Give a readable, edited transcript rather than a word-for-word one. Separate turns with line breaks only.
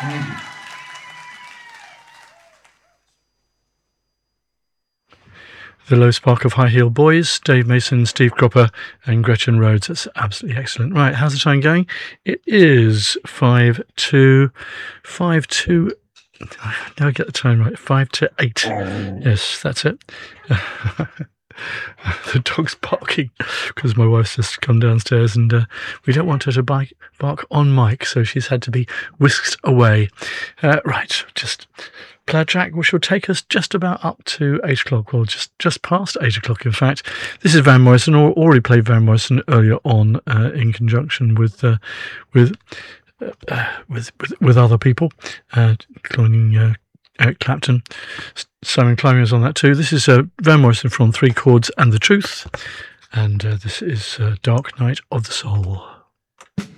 The Low Spark of High Heel Boys, Dave Mason, Steve Cropper and Gretchen Rhodes. That's absolutely excellent. Right, how's the time going? It is 5-2. Now I get the time right. 5 to 8. Yes, that's it. The dog's barking because my wife's just come downstairs and we don't want her to bark on mic, so she's had to be whisked away. Right, just play a track which will take us just about up to 8 o'clock, well, just past 8 o'clock, in fact. This is Van Morrison. Already played Van Morrison earlier on in conjunction with other people, including Eric Clapton. Simon Climie was on that too. This is Van Morrison from Three Chords and the Truth, and this is Dark Night of the Soul.